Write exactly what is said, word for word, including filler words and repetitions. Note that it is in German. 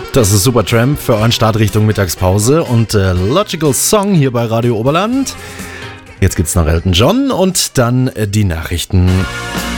Das ist Supertramp für euren Start Richtung Mittagspause und äh, Logical Song hier bei Radio Oberland. Jetzt gibt's noch Elton John und dann äh, die Nachrichten.